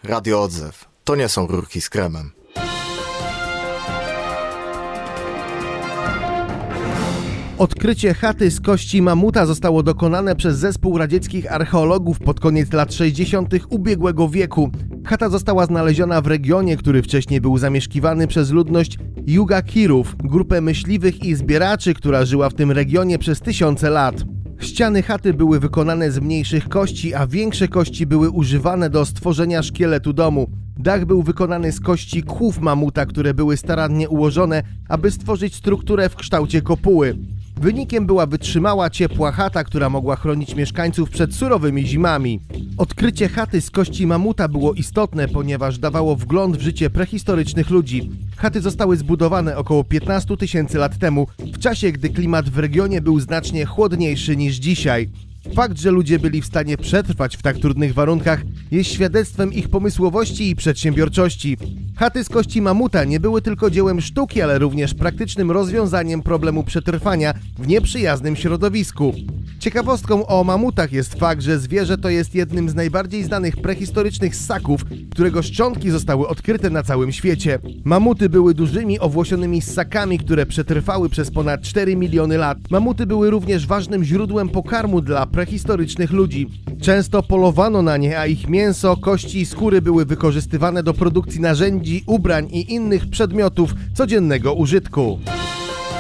Radio Odzew. To nie są rurki z kremem. Odkrycie chaty z kości mamuta zostało dokonane przez zespół radzieckich archeologów pod koniec lat 60. ubiegłego wieku. Chata została znaleziona w regionie, który wcześniej był zamieszkiwany przez ludność Yugakirów, grupę myśliwych i zbieraczy, która żyła w tym regionie przez tysiące lat. Ściany chaty były wykonane z mniejszych kości, a większe kości były używane do stworzenia szkieletu domu. Dach był wykonany z kości kłów mamuta, które były starannie ułożone, aby stworzyć strukturę w kształcie kopuły. Wynikiem była wytrzymała, ciepła chata, która mogła chronić mieszkańców przed surowymi zimami. Odkrycie chaty z kości mamuta było istotne, ponieważ dawało wgląd w życie prehistorycznych ludzi. Chaty zostały zbudowane około 15 000 lat temu, w czasie gdy klimat w regionie był znacznie chłodniejszy niż dzisiaj. Fakt, że ludzie byli w stanie przetrwać w tak trudnych warunkach, jest świadectwem ich pomysłowości i przedsiębiorczości. Chaty z kości mamuta nie były tylko dziełem sztuki, ale również praktycznym rozwiązaniem problemu przetrwania w nieprzyjaznym środowisku. Ciekawostką o mamutach jest fakt, że zwierzę to jest jednym z najbardziej znanych prehistorycznych ssaków, którego szczątki zostały odkryte na całym świecie. Mamuty były dużymi, owłosionymi ssakami, które przetrwały przez ponad 4 miliony lat. Mamuty były również ważnym źródłem pokarmu dla prehistorycznych ludzi. Często polowano na nie, a ich mięso, kości i skóry były wykorzystywane do produkcji narzędzi, ubrań i innych przedmiotów codziennego użytku.